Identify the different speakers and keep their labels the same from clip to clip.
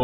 Speaker 1: हो।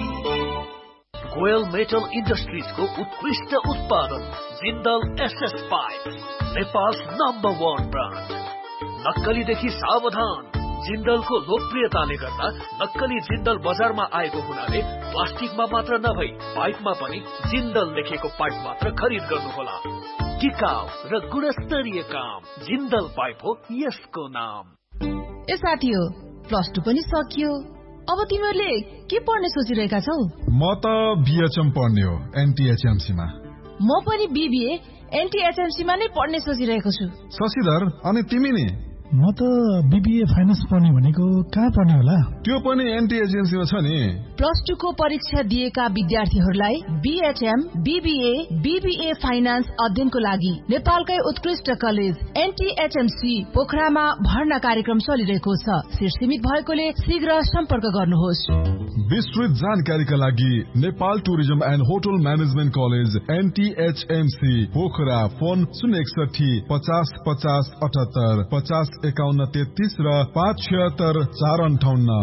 Speaker 1: गोयल मेटल इन्डस्ट्रिजको उत्कृष्ट उत्पादन Jindal SS pipe, Nepal's number 1 brand. नक्कलीदेखि सावधान। जिन्दलको लोकप्रियताले गर्दा नक्कली जिन्दल बजारमा आएको हुनाले प्लास्टिकमा मात्र नभई पाइपमा पनि जिन्दल लेखेको पाइप मात्र खरिद गर्नुहोला। टिकाउ र गुणस्तरीय काम जिन्दल पाइप हो यसको नाम।
Speaker 2: ए साथी हो, +2 पनि सकियो। अब तिमीहरूले के पढ्ने सोचिरहेका छौ?
Speaker 3: म त बीएचएम पढ्ने हो, एनटीएचएमसी मा।
Speaker 2: म पनि बीबीए एनटीएचएमसी मा नै पढ्ने सोचिरहेको छु।
Speaker 3: शशिधर, अनि तिमी नि?
Speaker 4: म त बीबीए फाइनान्स पढ्ने भनेको कहाँ पढ्ने होला?
Speaker 3: त्यो पनि एनटीएचएमसी मा छ नि।
Speaker 2: +2 को परीक्षा दिएका विद्यार्थीहरूलाई बीएचएम, बीबीए, बीबीए फाइनान्स अध्ययनको लागि नेपालकै उत्कृष्ट कलेज एनटीएचएमसी पोखरामा भर्ना कार्यक्रम चलिरहेको छ। सिट सीमित भएकोले शीघ्र सम्पर्क गर्नुहोस्।
Speaker 3: विस्तृत जानकारीका लागि Nepal tourism and hotel management college एनटीएचएमसी Pokhara, phone 061 50 50 78 50 51 33 र 576 458।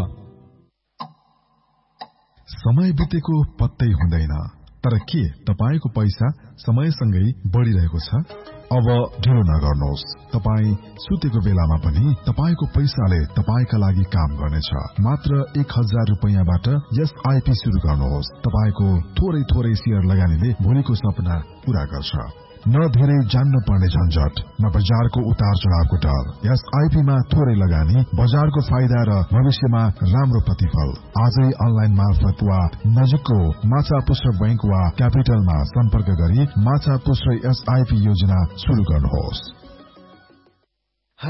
Speaker 3: समय बितेको पत्तै हुँदैन, तर के तपाईको पैसा समयसँगै बढिरहेको छ? अब ढिलो नगर्नुहोस्। तपाई सुतेको बेलामा पनि तपाईको पैसाले तपाईका लागि काम गर्नेछ। मात्र 1000 रुपैयाँबाट एसआईपी सुरु गर्नुहोस्। तपाईको थोरै थोरै शेयर लगानीले भोलिको सपना पूरा गर्छ। न धेरै जान्न पर्ने झन्झट, न बजारको उतार चढावको डर। एसआईपी मा थोरै लगानी, बजारको फाइदा र भविष्यमा राम्रो प्रतिफल। आजै अनलाइन मार्फत वा नजिकको माछापुच्छ्रे बैंक वा क्यापिटलमा सम्पर्क गरी माछापुच्छ्रे एसआईपी योजना सुरु गर्नुहोस्।